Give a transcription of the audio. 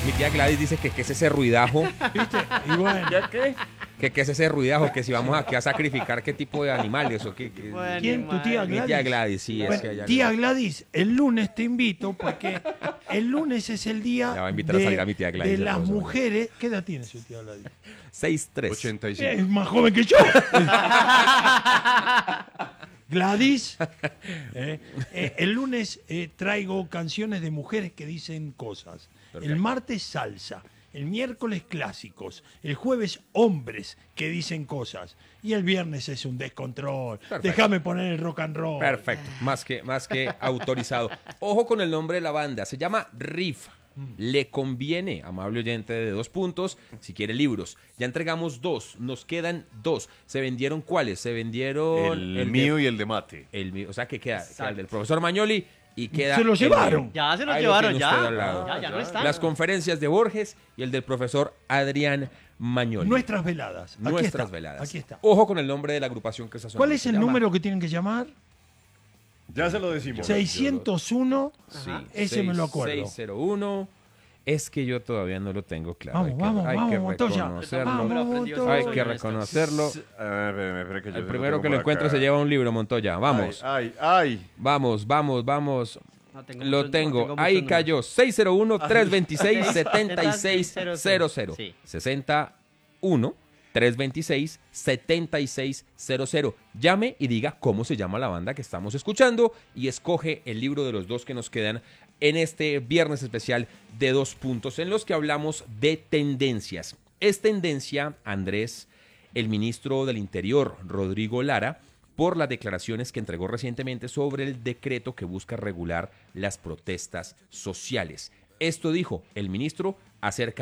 Mi tía Gladys dice que qué es ese ruidajo. ¿Viste? Y bueno. ¿Qué? Que qué es ese ruidajo, que si vamos aquí a sacrificar qué tipo de animales o qué. ¿Quién? ¿Tu tía Mi Gladys? tía Gladys, sí, es Bueno, que ella. tía Gladys, el lunes te invito porque el lunes es el día Ya va a invitar a salir a mi tía Gladys de el las próximo mujeres. ¿Qué edad tiene su tía Gladys? 6'3". 85. Es más joven que yo. Gladys, el lunes traigo canciones de mujeres que dicen cosas. El martes salsa, el miércoles clásicos, el jueves hombres que dicen cosas y el viernes es un descontrol. Perfecto. Déjame poner el rock and roll. Perfecto, más que autorizado. Ojo con el nombre de la banda, se llama Riff. Le conviene, amable oyente de 2 puntos, si quiere libros. Ya entregamos 2, nos quedan 2. ¿Se vendieron cuáles? Se vendieron El mío y el de Mate. el mío, o sea que queda el del profesor Mañoli y queda Se lo el llevaron. mío. Ya se los Ahí lo llevaron, tiene usted al lado. ya no están. Las conferencias de Borges y el del profesor Adrián Mañoli. Nuestras veladas. Aquí Nuestras está, veladas. Aquí está. Ojo con el nombre de la agrupación que está sonando. ¿Cuál es Se el llama- número que tienen que llamar? Ya se lo decimos. 601. Sí, Ese me lo acuerdo. 601. Es que yo todavía no lo tengo claro. Vamos, hay que Montoya. reconocerlo. Vamos, Montoya. Hay que reconocerlo. A ver, espera que yo El lo primero tengo que lo por encuentre acá. se lleva un libro, Montoya. Vamos. Ay. Vamos. No tengo Lo mucho- no tengo. tengo Ahí muchos cayó. 601-326-7600. Sí. 61-326-7600. Llame y diga cómo se llama la banda que estamos escuchando y escoge el libro de los 2 que nos quedan en este viernes especial de 2 puntos en los que hablamos de tendencias. Es tendencia, Andrés, el ministro del Interior, Rodrigo Lara, por las declaraciones que entregó recientemente sobre el decreto que busca regular las protestas sociales. Esto dijo el ministro acerca